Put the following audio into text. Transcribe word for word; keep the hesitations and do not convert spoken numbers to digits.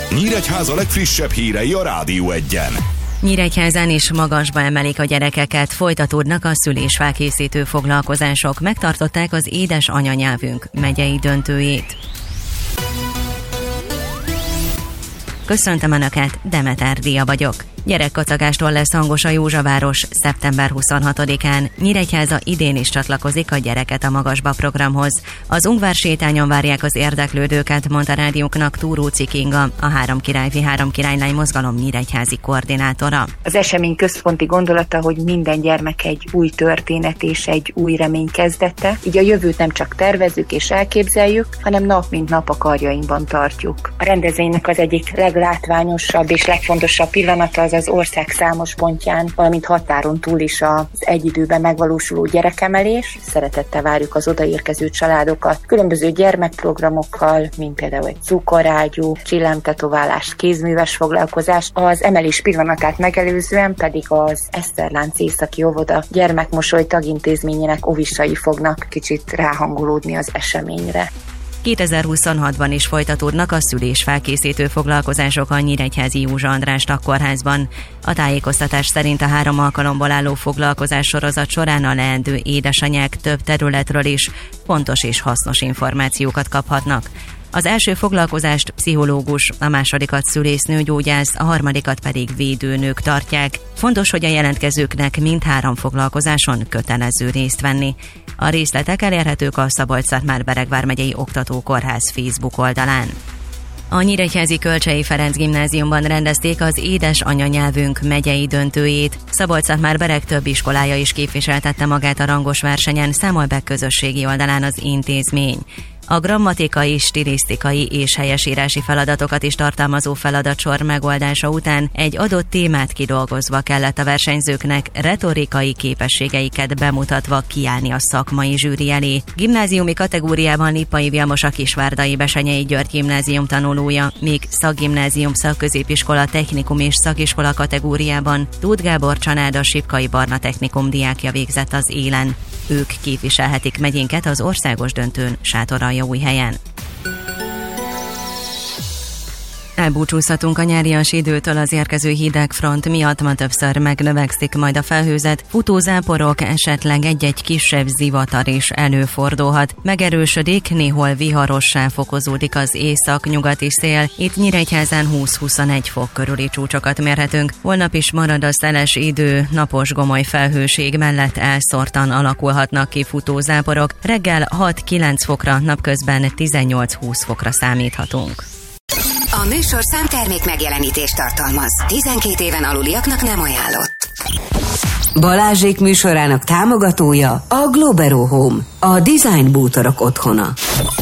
Nyíregyháza legfrissebb hírei a Rádió Egyen. Nyíregyházán is magasba emelik a gyerekeket, folytatódnak a szülésfelkészítő foglalkozások, megtartották az Édes anyanyelvünk megyei döntőjét. Köszöntöm Önöket, Demeter Dia vagyok. Gyerekkacagástól lesz hangos a Józsaváros szeptember huszonhatodikán. Nyíregyháza idén is csatlakozik a Gyereket a Magasba programhoz. Az Ungvár sétányon várják az érdeklődőket, mondta rádiónknak Túróci Kinga, a Három királyfi, Három királylány mozgalom nyíregyházi koordinátora. Az esemény központi gondolata, hogy minden gyermek egy új történet és egy új remény kezdete. Így a jövőt nem csak tervezzük és elképzeljük, hanem nap mint nap a karjainkban tartjuk. A rendezvénynek az egyik leglátványosabb és legfontosabb pillanata az az ország számos pontján, valamint határon túl is az egy időben megvalósuló gyerekemelés. Szeretettel várjuk az odaérkező családokat különböző gyermekprogramokkal, mint például egy cukorágyú, csillámtetoválás, kézműves foglalkozás. Az emelés pillanatát megelőzően pedig az Eszterlánc északi óvoda gyermekmosoly tagintézményének óvisai fognak kicsit ráhangolódni az eseményre. kétezer-huszonhatban is folytatódnak a szülésfelkészítő foglalkozások a nyíregyházi Józsa András Tagkórházban. A tájékoztatás szerint a három alkalomból álló foglalkozás sorozat során a leendő édesanyák több területről is pontos és hasznos információkat kaphatnak. Az első foglalkozást pszichológus, a másodikat szülésznőgyógyász, a harmadikat pedig védőnők tartják. Fontos, hogy a jelentkezőknek mindhárom foglalkozáson kötelező részt venni. A részletek elérhetők a Szabolcs-Szatmár-Bereg vármegyei Oktatókórház Facebook oldalán. A nyíregyházi Kölcsei Ferenc gimnáziumban rendezték az Édes anyanyelvünk megyei döntőjét. Szabolcs-Szatmár-Bereg több iskolája is képviseltette magát a rangos versenyen, számol be közösségi oldalán az intézmény. A grammatikai, stilisztikai és helyesírási feladatokat is tartalmazó feladatsor megoldása után egy adott témát kidolgozva kellett a versenyzőknek retorikai képességeiket bemutatva kiállni a szakmai zsűri elé. Gimnáziumi kategóriában Lippai Vilmos a Kisvárdai Besenyei György gimnázium tanulója, míg szakgimnázium, szakközépiskola, technikum és szakiskola kategóriában Tóth Gábor Csanád Sipkai Barna Technikum diákja végzett az élen. Ők képviselhetik megyénket az országos döntőn Sátoraljaújhelyen. Elbúcsúzhatunk a nyárias időtől, az érkező hideg front miatt ma többször megnövekszik majd a felhőzet, futózáporok, esetleg egy-egy kisebb zivatar is előfordulhat. Megerősödik, néhol viharossá fokozódik az észak-nyugati szél, itt Nyíregyházán húsz-huszonegy fok körüli csúcsokat mérhetünk. Holnap is marad a szeles idő, napos gomoly felhőség mellett elszórtan alakulhatnak ki futózáporok, reggel hat-kilenc fokra, napközben tizennyolc-húsz fokra számíthatunk. A műsorszám termék megjelenítést tartalmaz. tizenkét éven aluliaknak nem ajánlott. Balázsék műsorának támogatója a Globero Home, a design bútorok otthona.